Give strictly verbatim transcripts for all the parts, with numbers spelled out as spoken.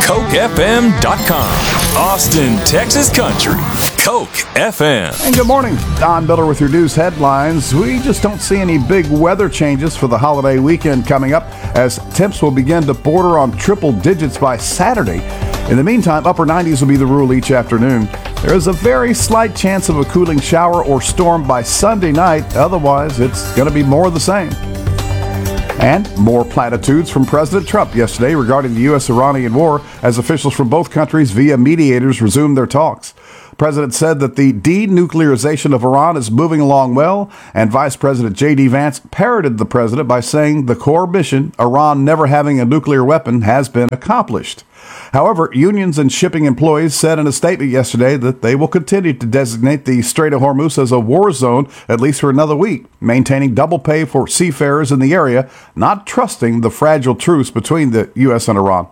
Coke F M dot com. Austin, Texas country. Coke F M. And good morning. Don Miller with your news headlines. We just don't see any big weather changes for the holiday weekend coming up, as temps will begin to border on triple digits by Saturday. In the meantime, upper nineties will be the rule each afternoon. There is a very slight chance of a cooling shower or storm by Sunday night. Otherwise, it's going to be more of the same. And more platitudes from President Trump yesterday regarding the U S Iranian war, as officials from both countries via mediators resumed their talks. The president said that the denuclearization of Iran is moving along well, and Vice President J D Vance parroted the president by saying the core mission, Iran never having a nuclear weapon, has been accomplished. However, unions and shipping employees said in a statement yesterday that they will continue to designate the Strait of Hormuz as a war zone at least for another week, maintaining double pay for seafarers in the area, not trusting the fragile truce between the U S and Iran.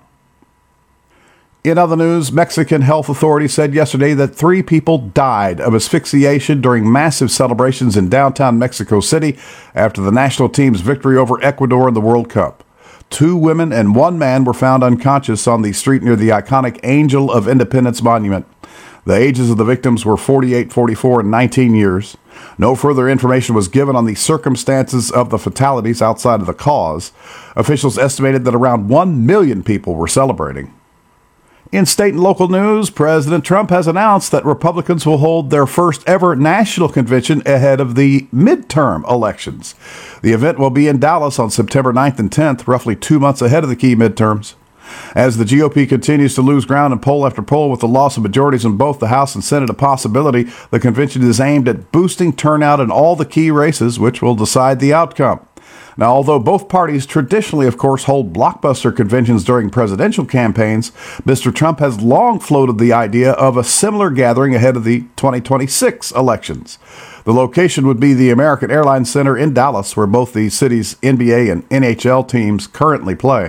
In other news, Mexican health authorities said yesterday that three people died of asphyxiation during massive celebrations in downtown Mexico City after the national team's victory over Ecuador in the World Cup. Two women and one man were found unconscious on the street near the iconic Angel of Independence monument. The ages of the victims were forty-eight, forty-four, and nineteen years. No further information was given on the circumstances of the fatalities outside of the cause. Officials estimated that around one million people were celebrating. In state and local news, President Trump has announced that Republicans will hold their first ever national convention ahead of the midterm elections. The event will be in Dallas on September ninth and tenth, roughly two months ahead of the key midterms. As the G O P continues to lose ground in poll after poll with the loss of majorities in both the House and Senate a possibility, the convention is aimed at boosting turnout in all the key races, which will decide the outcome. Now, although both parties traditionally, of course, hold blockbuster conventions during presidential campaigns, Mister Trump has long floated the idea of a similar gathering ahead of the twenty twenty-six elections. The location would be the American Airlines Center in Dallas, where both the city's N B A and N H L teams currently play.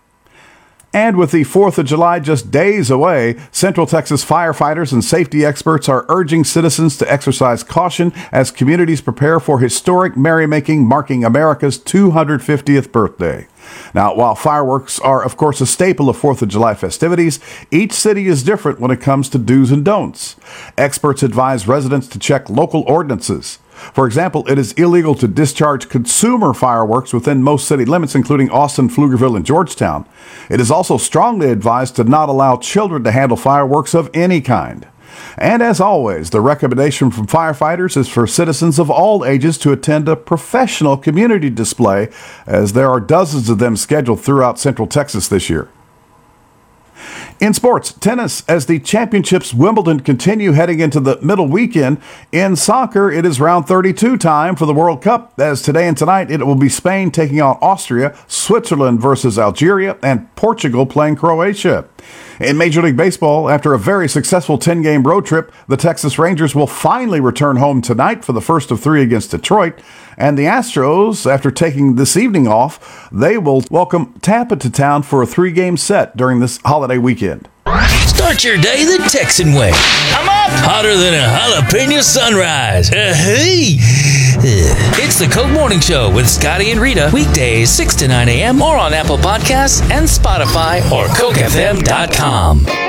And with the fourth of July just days away, Central Texas firefighters and safety experts are urging citizens to exercise caution as communities prepare for historic merrymaking marking America's two hundred fiftieth birthday. Now, while fireworks are, of course, a staple of fourth of July festivities, each city is different when it comes to do's and don'ts. Experts advise residents to check local ordinances. For example, it is illegal to discharge consumer fireworks within most city limits, including Austin, Pflugerville, and Georgetown. It is also strongly advised to not allow children to handle fireworks of any kind. And as always, the recommendation from firefighters is for citizens of all ages to attend a professional community display, as there are dozens of them scheduled throughout Central Texas this year. In sports, tennis, as the championships Wimbledon continue heading into the middle weekend. In soccer, it is round thirty-two time for the World Cup, as today and tonight it will be Spain taking on Austria, Switzerland versus Algeria, and Portugal playing Croatia. In Major League Baseball, after a very successful ten-game road trip, the Texas Rangers will finally return home tonight for the first of three against Detroit. And the Astros, after taking this evening off, they will welcome Tampa to town for a three-game set during this holiday weekend. Start your day the Texan way. I'm up! Hotter than a jalapeno sunrise. Hey! It's the Coke Morning Show with Scotty and Rita. Weekdays six to nine a.m. or on Apple Podcasts and Spotify or Coke F M dot com.